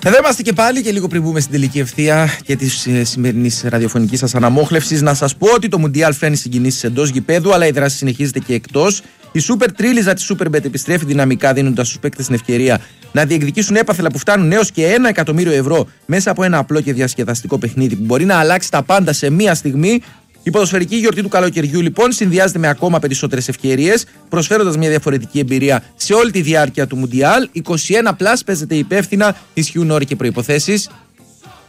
Εδώ είμαστε και πάλι και λίγο πριν μπούμε στην τελική ευθεία και τη σημερινή ραδιοφωνική σας αναμόχλευσης. Να σας πω ότι το Μουντιάλ φέρνει συγκινήσεις εντός γηπέδου, αλλά η δράση συνεχίζεται και εκτός. Η Super Τρίλιζα της Superbet επιστρέφει δυναμικά, δίνοντας στους παίκτες την ευκαιρία να διεκδικήσουν έπαθλα που φτάνουν έως και 1 εκατομμύριο ευρώ μέσα από ένα απλό και διασκεδαστικό παιχνίδι που μπορεί να αλλάξει τα πάντα σε μία στιγμή. Η ποδοσφαιρική γιορτή του καλοκαιριού λοιπόν συνδυάζεται με ακόμα περισσότερες ευκαιρίες, προσφέροντας μια διαφορετική εμπειρία σε όλη τη διάρκεια του Μουντιάλ. 21+, παίζεται υπεύθυνα, ισχύουν όροι και προϋποθέσεις.